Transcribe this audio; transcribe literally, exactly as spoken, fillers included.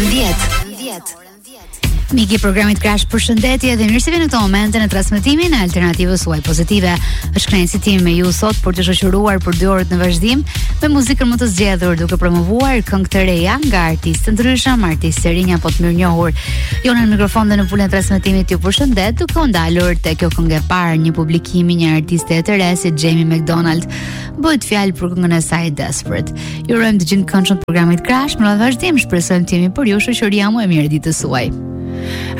orën dhjetë. Miki programit Crash, përshëndetje dhe mirë se vini në këtë moment në transmetimin e Alternativës suaj pozitive. Është kënaqësi time me ju sot për të shoqëruar për dy orë në vazhdim me muzikën më të zgjedhur, duke promovuar këngë të reja nga artistë të ndryshëm, artistë të rinj apo të mirënjohur. Jo në mikrofon dhe në pulën e transmetimit ju përshëndet, duke u ndalur te kjo këngë e parë, një publikimi një artiste të re si Jamie McDonald. Bëhet fjalë për këngën e saj Desperate. Ju urojmë të gjithë këndshëm të programit Crash, në vazhdim shpresojmë të jemi për ju shoqëria më e mirë ditës suaj.